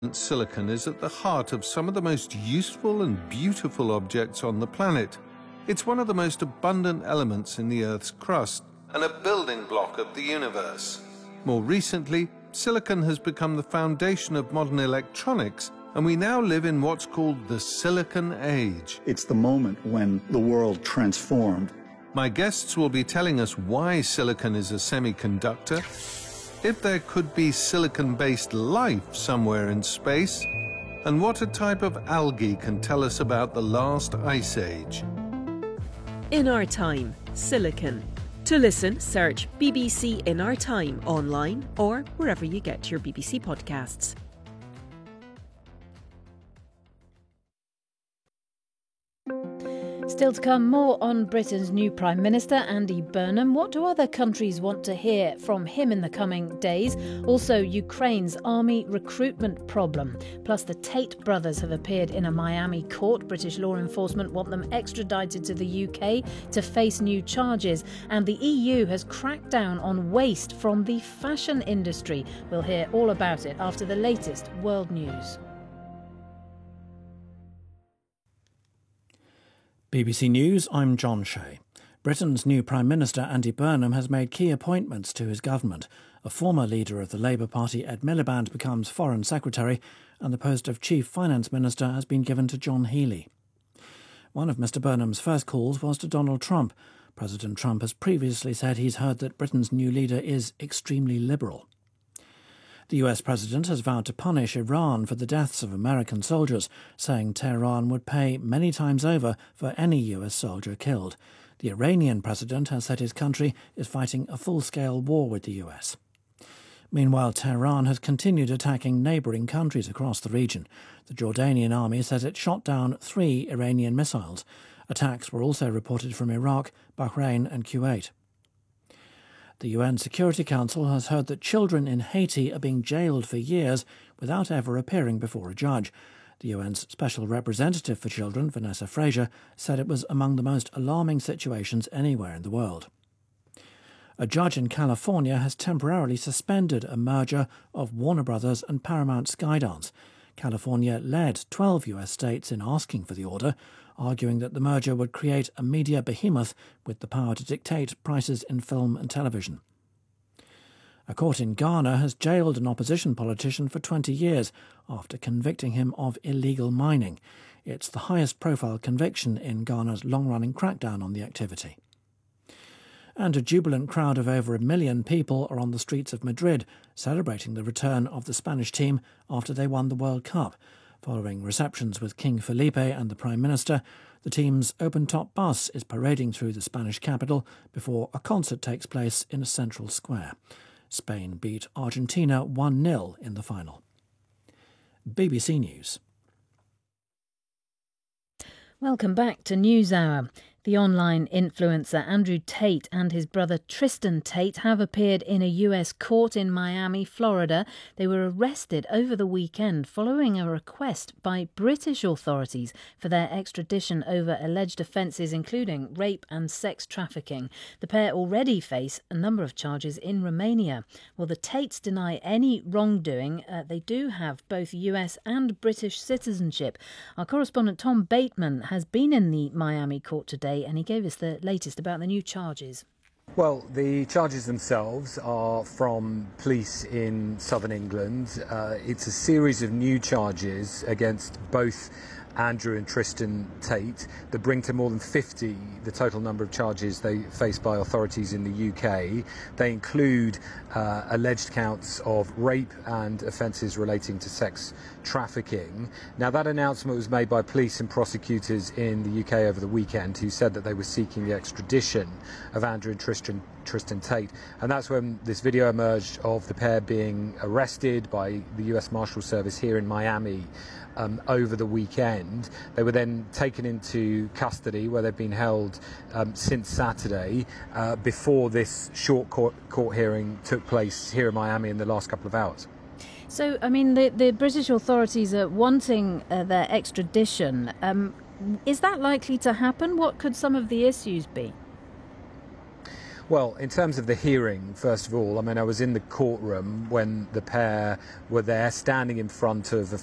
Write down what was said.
Silicon is at the heart of some of the most useful and beautiful objects on the planet. It's one of the most abundant elements in the Earth's crust and a building block of the universe. More recently, silicon has become the foundation of modern electronics, and we now live in what's called the Silicon Age. It's the moment when the world transformed. My guests will be telling us why silicon is a semiconductor, if there could be silicon-based life somewhere in space, and what a type of algae can tell us about the last ice age. In Our Time, Silicon. To listen, search BBC In Our Time online or wherever you get your BBC podcasts. Still to come, more on Britain's new Prime Minister, Andy Burnham. What do other countries want to hear from him in the coming days? Also, Ukraine's army recruitment problem. Plus, the Tate brothers have appeared in a Miami court. British law enforcement want them extradited to the UK to face new charges. And the EU has cracked down on waste from the fashion industry. We'll hear all about it after the latest world news. BBC News, I'm John Shea. Britain's new Prime Minister Andy Burnham has made key appointments to his government. A former leader of the Labour Party, Ed Miliband, becomes Foreign Secretary, and the post of Chief Finance Minister has been given to John Healey. One of Mr Burnham's first calls was to Donald Trump. President Trump has previously said he's heard that Britain's new leader is extremely liberal. The US president has vowed to punish Iran for the deaths of American soldiers, saying Tehran would pay many times over for any US soldier killed. The Iranian president has said his country is fighting a full-scale war with the US. Meanwhile, Tehran has continued attacking neighbouring countries across the region. The Jordanian army says it shot down 3 Iranian missiles. Attacks were also reported from Iraq, Bahrain and Kuwait. The UN Security Council has heard that children in Haiti are being jailed for years without ever appearing before a judge. The UN's Special Representative for Children, Vanessa Fraser, said it was among the most alarming situations anywhere in the world. A judge in California has temporarily suspended a merger of Warner Brothers and Paramount Skydance. California led 12 US states in asking for the order, arguing that the merger would create a media behemoth with the power to dictate prices in film and television. A court in Ghana has jailed an opposition politician for 20 years after convicting him of illegal mining. It's the highest profile conviction in Ghana's long-running crackdown on the activity. And a jubilant crowd of over 1 million people are on the streets of Madrid celebrating the return of the Spanish team after they won the World Cup. Following receptions with King Felipe and the Prime Minister, the team's open-top bus is parading through the Spanish capital before a concert takes place in a central square. Spain beat Argentina 1-0 in the final. BBC News. Welcome back to NewsHour. The online influencer Andrew Tate and his brother Tristan Tate have appeared in a US court in Miami, Florida. They were arrested over the weekend following a request by British authorities for their extradition over alleged offences including rape and sex trafficking. The pair already face a number of charges in Romania. Well, the Tates deny any wrongdoing. They do have both US and British citizenship. Our correspondent Tom Bateman has been in the Miami court today, and he gave us the latest about the new charges. Well, the charges themselves are from police in southern England. It's a series of new charges against both Andrew and Tristan Tate that bring to more than 50 the total number of charges they face by authorities in the UK. They include alleged counts of rape and offences relating to sex trafficking. Now, that announcement was made by police and prosecutors in the UK over the weekend, who said that they were seeking the extradition of Andrew and Tristan Tate, and that's when this video emerged of the pair being arrested by the US Marshal Service here in Miami over the weekend. They were then taken into custody, where they've been held since Saturday, before this short court hearing took place here in Miami in the last couple of hours. So, I mean, the British authorities are wanting their extradition. Is that likely to happen? What could some of the issues be? Well, in terms of the hearing, first of all, I mean, I was in the courtroom when the pair were there, standing in front of a